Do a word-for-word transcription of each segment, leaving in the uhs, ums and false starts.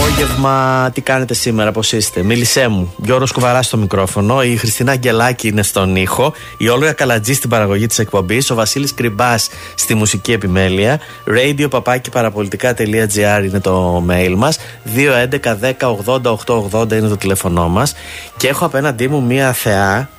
απόγευμα, τι κάνετε σήμερα, πώς είστε? Μίλησέ μου. Γιώργος Κουβαράς στο μικρόφωνο, η Χριστίνα Αγγελάκη είναι στον ήχο, η Όλγα Καλατζή στην παραγωγή της εκπομπής, ο Βασίλης Κρυμπάς στη μουσική επιμέλεια. Radio παπάκι παραπολιτικά τελεία τζι άρ είναι το mail μας. δύο έντεκα δέκα ογδόντα οκτακόσια ογδόντα είναι το τηλέφωνό μας. Και έχω απέναντί μου μία θεά,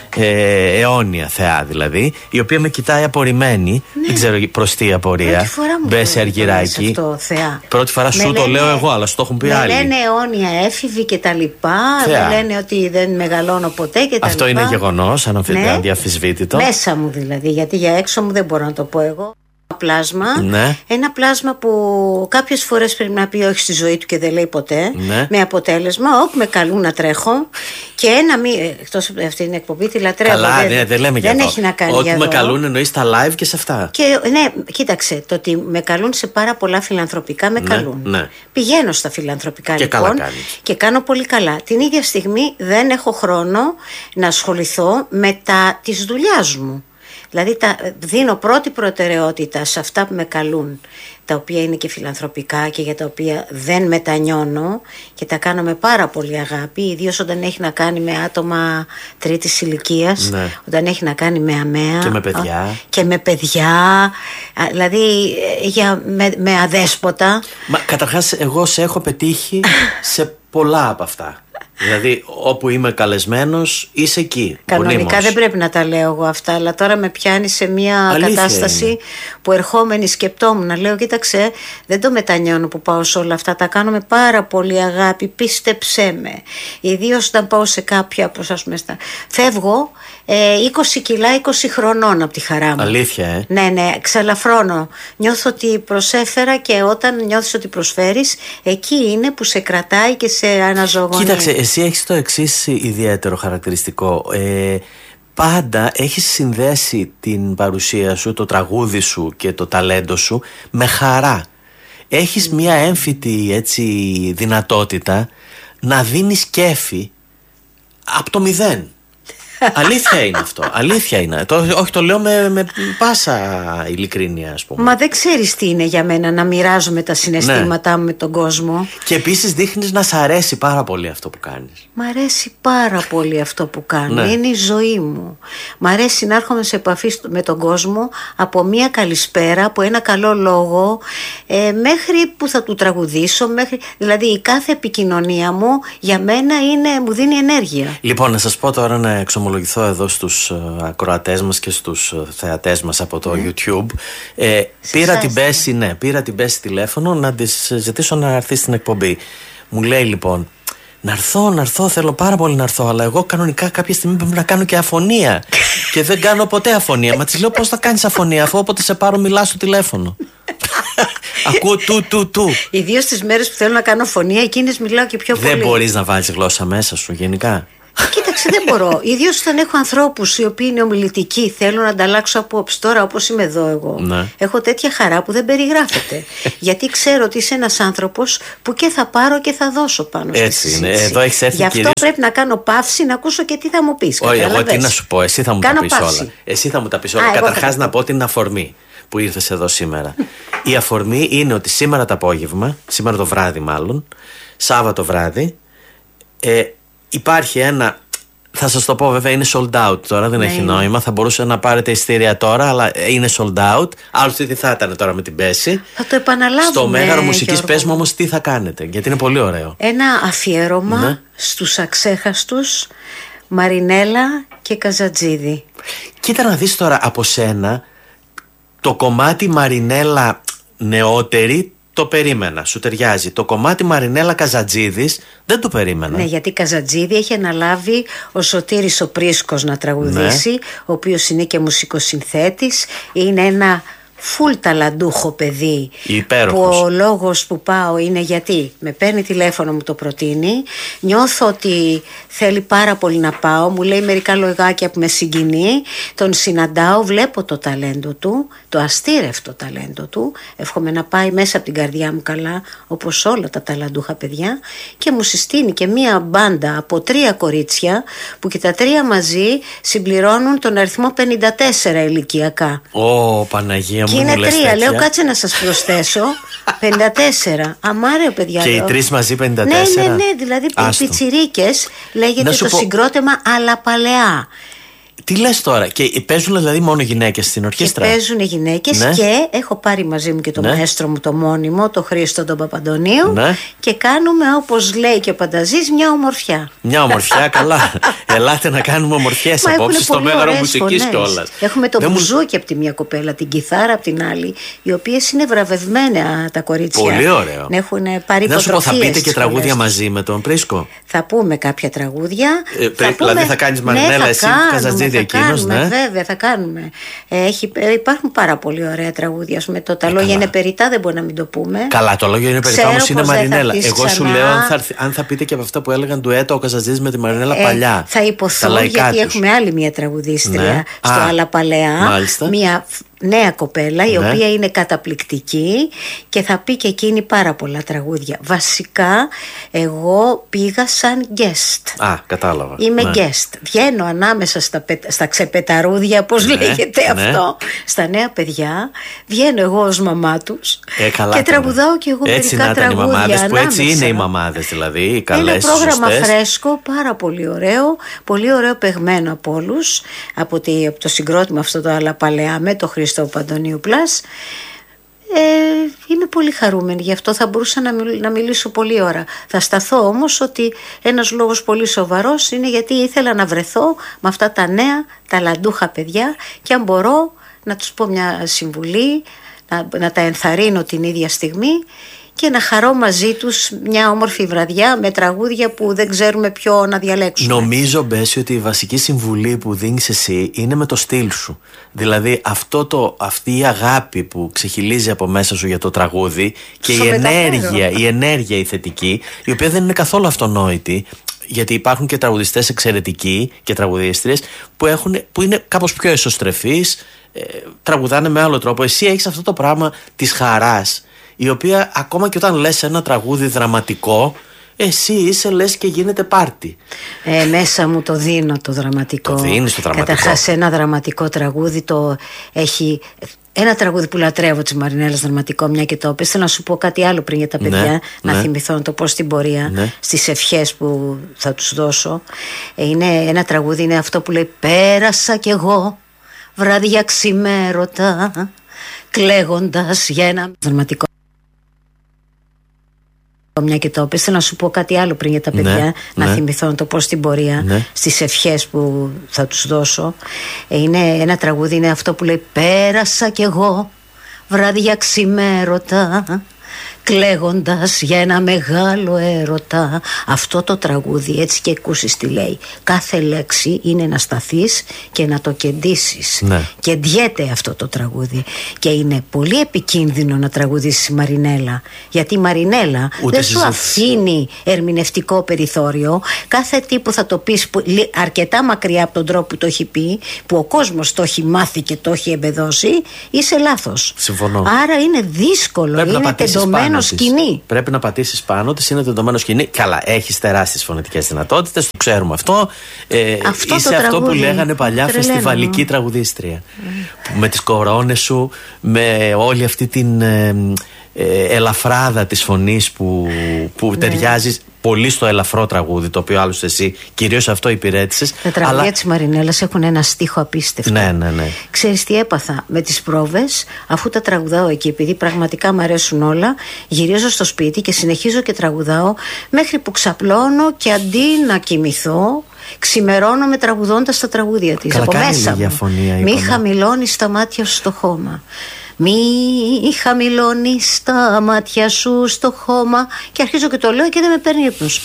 Ε, αιώνια θεά δηλαδή, η οποία με κοιτάει απορριμμένη. Ναι. Δεν ξέρω προς τι απορία. Μπέσε αργυράκι. Αυτό, θεά. Πρώτη φορά σου λένε, το λέω εγώ, αλλά σου το έχουν πει άλλοι. Με λένε αιώνια έφηβη και τα λοιπά. Με λένε ότι δεν μεγαλώνω ποτέ και τα αυτό λοιπά. Είναι γεγονός, αδιαφυσβήτητο. Ναι. Μέσα μου δηλαδή, γιατί για έξω μου δεν μπορώ να το πω εγώ. Πλάσμα, ναι. Ένα πλάσμα που κάποιες φορές πρέπει να πει όχι στη ζωή του και δεν λέει ποτέ, ναι. Με αποτέλεσμα όπου με καλούν να τρέχω. Και ένα μη, εκτός από αυτή την εκπομπή τη λατρεύω. Καλά, δεν, ναι, δεν λέμε για δεν αυτό. Έχει να κάνει ότι για με εδώ. Καλούν εννοείς στα live και σε αυτά. Και ναι, κοίταξε, το ότι με καλούν σε πάρα πολλά φιλανθρωπικά με ναι, καλούν, ναι. Πηγαίνω στα φιλανθρωπικά και λοιπόν καλά και κάνω πολύ καλά. Την ίδια στιγμή δεν έχω χρόνο να ασχοληθώ με τα της δουλειάς μου. Δηλαδή τα, δίνω πρώτη προτεραιότητα σε αυτά που με καλούν, τα οποία είναι και φιλανθρωπικά και για τα οποία δεν μετανιώνω και τα κάνω με πάρα πολύ αγάπη, ιδίως όταν έχει να κάνει με άτομα τρίτης ηλικίας, ναι. Όταν έχει να κάνει με αμαία και με παιδιά, και με παιδιά δηλαδή για, με, με αδέσποτα. Μα καταρχάς εγώ σε έχω πετύχει σε πολλά από αυτά. Δηλαδή όπου είμαι καλεσμένος είσαι εκεί. Κανονικά μονίμως. Δεν πρέπει να τα λέω εγώ αυτά, αλλά τώρα με πιάνει σε μια αλήθεια κατάσταση είναι. Που ερχόμενη σκεπτόμουν, λέω κοίταξε, δεν το μετανιώνω που πάω σε όλα αυτά, τα κάνω με πάρα πολύ αγάπη, πίστεψέ με. Ιδίως όταν πάω σε κάποια, πώς ας πούμε, στα... φεύγω ε, είκοσι κιλά είκοσι χρονών από τη χαρά μου. Αλήθεια, ε. Ναι, ναι, ξαλαφρώνω. Νιώθω ότι προσέφερα και όταν νιώθεις ότι προσφέρεις, εκεί είναι που σε κρατάει και σε αναζωογονεί. Κοίταξε, εσύ έχεις το εξής ιδιαίτερο χαρακτηριστικό. Ε, πάντα έχεις συνδέσει την παρουσία σου, το τραγούδι σου και το ταλέντο σου με χαρά. Έχεις μια έμφυτη έτσι δυνατότητα να δίνεις κέφι από το μηδέν. Αλήθεια είναι αυτό. Αλήθεια είναι. Το, όχι, το λέω με, με πάσα ειλικρίνεια, ας πούμε. Μα δεν ξέρεις τι είναι για μένα να μοιράζομαι τα συναισθήματά μου, ναι, με τον κόσμο. Και επίσης δείχνεις να σ' αρέσει πάρα πολύ αυτό που κάνεις. Μ' αρέσει πάρα πολύ αυτό που κάνω. Ναι. Είναι η ζωή μου. Μ' αρέσει να έρχομαι σε επαφή με τον κόσμο από μία καλησπέρα, από ένα καλό λόγο, ε, μέχρι που θα του τραγουδήσω. Μέχρι... Δηλαδή η κάθε επικοινωνία μου για μένα είναι, μου δίνει ενέργεια. Λοιπόν, να σας πω τώρα να εξομολογηθώ εδώ στους ακροατές μας και στους θεατές μας από το ναι. YouTube. Ε, πήρα, την Μπέση, ναι, πήρα την Μπέση τηλέφωνο να της ζητήσω να έρθει στην εκπομπή. Μου λέει λοιπόν, να έρθω, να έρθω, θέλω πάρα πολύ να έρθω, αλλά εγώ κανονικά κάποια στιγμή πρέπει να κάνω και αφωνία. Και δεν κάνω ποτέ αφωνία. Μα της λέω, πώς θα κάνεις αφωνία, αφού όποτε σε πάρω μιλάς στο τηλέφωνο. Ακούω του, του, του. Ιδίως τις μέρες που θέλω να κάνω φωνία, εκείνες μιλάω και πιο πολύ. Δεν μπορείς να βάλεις γλώσσα μέσα σου γενικά? Κοίταξε, δεν μπορώ. Ιδίως όταν έχω ανθρώπους οι οποίοι είναι ομιλητικοί, θέλω να ανταλλάξω απόψεις. Τώρα, όπως είμαι εδώ εγώ, ναι. Έχω τέτοια χαρά που δεν περιγράφεται. Γιατί ξέρω ότι είσαι ένας άνθρωπος που και θα πάρω και θα δώσω πάνω στη έτσι είναι. Εδώ έχεις έρθει. Γι' αυτό κυρίως... πρέπει να κάνω παύση να ακούσω και τι θα μου πεις. Όχι, εγώ τι να σου πω, εσύ θα μου κάνω τα πεις παύση. όλα. Εσύ θα μου τα πεις όλα. Καταρχάς να πω την αφορμή που ήρθες εδώ σήμερα. Η αφορμή είναι ότι σήμερα το απόγευμα, σήμερα το βράδυ μάλλον, Σάββατο βράδυ, ε, υπάρχει ένα. Θα σας το πω, βέβαια είναι sold out τώρα, δεν ναι, έχει νόημα. Θα μπορούσε να πάρετε ειστήρια τώρα, αλλά είναι sold out. Άλλωστε τι θα ήταν τώρα με την Μπέση. Θα το επαναλάβουμε. Στο Μέγαρο Μουσικής, πες μου όμως τι θα κάνετε, γιατί είναι πολύ ωραίο. Ένα αφιέρωμα, ναι, στους αξέχαστους Μαρινέλα και Καζατζίδη. Κοίτα να δεις τώρα από σένα, το κομμάτι Μαρινέλα νεότερη το περίμενα, σου ταιριάζει. Το κομμάτι Μαρινέλα Καζατζίδης δεν το περίμενα. Ναι, γιατί Καζατζίδη έχει αναλάβει ο Σωτήρης ο Πρίσκος να τραγουδήσει, ναι, ο οποίος είναι και μουσικοσυνθέτης. Είναι ένα φουλ ταλαντούχο παιδί. Υπέροχος. Που ο λόγος που πάω είναι γιατί με παίρνει τηλέφωνο, μου το προτείνει. Νιώθω ότι θέλει πάρα πολύ να πάω. Μου λέει μερικά λογάκια που με συγκινεί. Τον συναντάω, βλέπω το ταλέντο του, το αστήρευτο ταλέντο του. Εύχομαι να πάει μέσα από την καρδιά μου καλά, όπως όλα τα ταλαντούχα παιδιά. Και μου συστήνει και μία μπάντα από τρία κορίτσια που και τα τρία μαζί συμπληρώνουν τον αριθμό πενήντα τέσσερα ηλικιακά. Ω, Παναγία μου. Και είναι μου λες τρία. τέτοια. Λέω κάτσε να σας προσθέσω πενήντα τέσσερα. Αμάρεο, παιδιά. Και οι τρεις μαζί πενήντα τέσσερα. Ναι, ναι, ναι. Δηλαδή πιτσιρίκες. Λέγεται το πω... συγκρότημα Αλλά Παλαιά. Τι λες τώρα, και παίζουν δηλαδή μόνο γυναίκες στην ορχήστρα? Και παίζουν γυναίκες, ναι. Και έχω πάρει μαζί μου και το ναι. μαέστρο μου το μόνιμο, το Χρήστο τον Παπαντονίου, ναι. Και κάνουμε, όπως λέει και ο Πανταζής, μια ομορφιά. Μια ομορφιά, καλά. Ελάτε να κάνουμε ομορφιές απόψε στο Μέγαρο Μουσικής κιόλας. Έχουμε το μπουζούκι από τη μία κοπέλα, την κιθάρα από την άλλη, οι οποίες είναι βραβευμένα τα κορίτσια. Πολύ ωραίο. Έχουν πάρει υποτροφίες. Να σου πω, θα πείτε και τραγούδια μαζί με τον Πρίσκο? Θα πούμε κάποια τραγούδια. Ε, θα πούμε... Δηλαδή θα κάνεις Μαρινέλα, ναι, εσύ, Καζατζίδη. Θα εκείνος, κάνουμε, ναι. Βέβαια θα κάνουμε. Έχει, υπάρχουν πάρα πολύ ωραία τραγούδια. Με το τα ε, λόγια καλά. Είναι περιτά, δεν μπορεί να μην το πούμε. Καλά, το λόγια είναι περιτά, όμως είναι Μαρινέλα. Εγώ ξανά. Σου λέω, αν θα, αν θα πείτε και από αυτά που έλεγαν ντουέτο ο Καζατζίδης με τη Μαρινέλα ε, παλιά. Θα υποθώ, γιατί τους. Έχουμε άλλη μια τραγουδίστρια, ναι. Στο Α, Αλλά Παλαιά. Μια νέα κοπέλα, η ναι. οποία είναι καταπληκτική και θα πει και εκείνη πάρα πολλά τραγούδια. Βασικά, εγώ πήγα σαν guest. Α, κατάλαβα. Είμαι ναι. guest. Βγαίνω ανάμεσα στα, στα ξεπεταρούδια, πώς ναι, λέγεται ναι. αυτό, στα νέα παιδιά. Βγαίνω εγώ ως μαμά τους ε, καλά, και τραγουδάω και εγώ έτσι μερικά τραγούδια. Έτσι να ήταν οι μαμάδες, που έτσι είναι οι μαμάδες, δηλαδή οι καλές. Ένα πρόγραμμα σωστές. Φρέσκο, πάρα πολύ ωραίο, πολύ ωραίο παιγμένο από όλους, από, από το συγκρότημα αυτό το Αλλά Παλαιά με το Χρήστο Παντονίου Πλάς. Ε, είμαι πολύ χαρούμενη, γι' αυτό θα μπορούσα να, μιλ, να μιλήσω πολλή ώρα. Θα σταθώ όμως ότι ένας λόγος πολύ σοβαρός είναι γιατί ήθελα να βρεθώ με αυτά τα νέα ταλαντούχα παιδιά και αν μπορώ να τους πω μια συμβουλή, να, να τα ενθαρρύνω την ίδια στιγμή και να χαρώ μαζί τους μια όμορφη βραδιά με τραγούδια που δεν ξέρουμε ποιο να διαλέξουμε. Νομίζω, Μπέση, ότι η βασική συμβουλή που δίνεις εσύ είναι με το στυλ σου. Δηλαδή αυτό το, αυτή η αγάπη που ξεχυλίζει από μέσα σου για το τραγούδι και η ενέργεια, η ενέργεια η θετική, η οποία δεν είναι καθόλου αυτονόητη. Γιατί υπάρχουν και τραγουδιστές εξαιρετικοί και τραγουδίστριες που, έχουν, που είναι κάπως πιο εσωστρεφείς, ε, τραγουδάνε με άλλο τρόπο. Εσύ έχεις αυτό το πράγμα της χαράς, η οποία ακόμα και όταν λες ένα τραγούδι δραματικό, εσύ είσαι λες και γίνεται πάρτι. Ε, μέσα μου το δίνω το δραματικό. Το δίνεις το δραματικό. Καταρχάς ένα δραματικό τραγούδι το έχει... Ένα τραγούδι που λατρεύω της Μαρινέλας, δραματικό, μια και το πες. Θέλω να σου πω κάτι άλλο πριν για τα παιδιά, ναι, να ναι. θυμηθώ να το πω στην πορεία, ναι. στις ευχές που θα τους δώσω. Είναι ένα τραγούδι, είναι αυτό που λέει «Πέρασα κι εγώ βράδια ξημέρωτα, κλαίγοντας για ένα δραματικό». Μια και το πες. Θέλω να σου πω κάτι άλλο πριν για τα παιδιά, ναι, να ναι. θυμηθώ να το πω στην πορεία, ναι. στις ευχές που θα τους δώσω. Είναι ένα τραγούδι, είναι αυτό που λέει «Πέρασα κι εγώ βράδια ξημέρωτα, κλαίγοντας για ένα μεγάλο έρωτα». Αυτό το τραγούδι, έτσι και ακούσεις τι λέει, κάθε λέξη είναι να σταθείς και να το κεντήσεις, ναι. Κεντιέται αυτό το τραγούδι και είναι πολύ επικίνδυνο να τραγουδήσεις η Μαρινέλα, γιατί η Μαρινέλα ούτε δεν σου αφήνει ερμηνευτικό περιθώριο. Κάθε τι που θα το πεις που, αρκετά μακριά από τον τρόπο που το έχει πει, που ο κόσμος το έχει μάθει και το έχει εμπεδώσει, είσαι λάθος. Συμφωνώ. Άρα είναι δύσκολο, πρέπει είναι τεντωμένο σκηνή. Πρέπει να πατήσεις πάνω της, είναι τεντωμένο σκηνή. Καλά, έχεις τεράστιες φωνητικές δυνατότητες, το ξέρουμε αυτό. Ε, αυτό είσαι αυτό τραγούδι, που λέγανε παλιά τρελαίνω. Φεστιβαλική τραγουδίστρια. Mm. Με τις κορώνες σου, με όλη αυτή την ε, ε, ελαφράδα της φωνής που, που ναι. ταιριάζει πολύ στο ελαφρό τραγούδι, το οποίο άλλωστε εσύ κυρίως αυτό υπηρέτησες. Τα τραγούδια αλλά... της Μαρινέλας έχουν ένα στίχο απίστευτο. Ναι, ναι, ναι. Ξέρεις τι έπαθα με τις πρόβες, αφού τα τραγουδάω εκεί, επειδή πραγματικά μου αρέσουν όλα, γυρίζω στο σπίτι και συνεχίζω και τραγουδάω μέχρι που ξαπλώνω και αντί να κοιμηθώ, ξημερώνω με τραγουδώντας τα τραγούδια της. Καλά, από μέσα μου. Διαφωνία, μη χαμηλώνεις τα μάτια σου στο χώμα. Μη χαμηλώνεις τα μάτια σου στο χώμα. Και αρχίζω και το λέω και δεν με παίρνει ύπνος.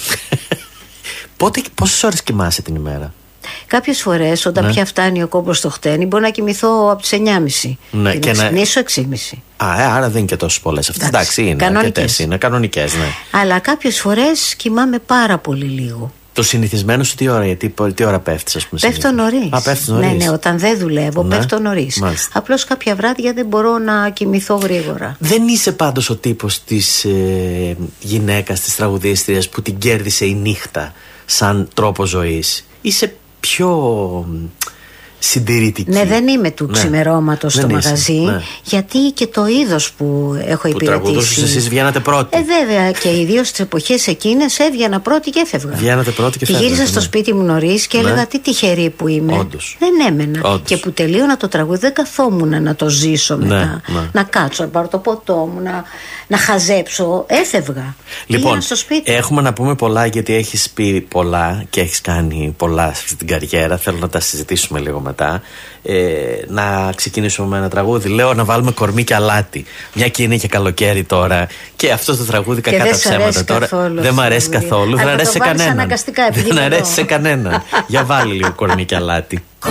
Πότε, πόσες ώρες κοιμάσαι την ημέρα? Κάποιες φορές όταν ναι. πια φτάνει ο κόμπος στο χτένι, μπορώ να κοιμηθώ από τις εννιά και μισή. Ναι, και να ξυπνήσω έξι και μισή. Α, ε, άρα δεν είναι και τόσο πολλές αυτές. Εντάξει, είναι κανονικές. Είναι κανονικές, ναι. Αλλά κάποιες φορές κοιμάμαι πάρα πολύ λίγο. Το συνηθισμένο σου τι ώρα, γιατί τι ώρα πέφτεις, ας πούμε? Πέφτω νωρίς. Α, πέφτεις νωρίς. Ναι, ναι, όταν δεν δουλεύω, ναι. πέφτω νωρίς. Απλώς κάποια βράδια δεν μπορώ να κοιμηθώ γρήγορα. Δεν είσαι πάντως ο τύπος της ε, γυναίκας, της τραγουδίστριας που την κέρδισε η νύχτα σαν τρόπο ζωής. Είσαι πιο συντηρητική. Ναι, δεν είμαι του ναι. ξημερώματος στο μαγαζί, ναι. γιατί και το είδος που έχω που υπηρετήσει. Που τραγουδούσες εσείς βγαίνατε πρώτοι. Ε, βέβαια, και ιδίως στις εποχές εκείνες έβγαινα πρώτη και έφευγα. Βγαίνατε πρώτη και, και φεύγατε. Γύρισα στο ναι. σπίτι μου νωρίς και έλεγα ναι. τι τυχερή που είμαι. Όντως. Δεν έμενα. Όντως. Και που τελείωνα το τραγούδι, δεν καθόμουν να το ζήσω μετά. Ναι, ναι. Να κάτσω, να πάρω το ποτό μου, να, να χαζέψω. Έφευγα. Λοιπόν, στο σπίτι. Έχουμε να πούμε πολλά, γιατί έχεις πει πολλά και έχεις κάνει πολλά στην καριέρα. Θέλω να τα συζητήσουμε λίγο μετά. Ε, να ξεκινήσουμε με ένα τραγούδι. Λέω να βάλουμε κορμί και αλάτι. Μια και είναι και καλοκαίρι τώρα. Και αυτό το τραγούδι, κακά τα ψέματα τώρα, δεν μ' αρέσει καθόλου. Δεν αρέσει σε κανέναν. Δεν αρέσει σε κανέναν. Για βάλει λίγο κορμί και αλάτι.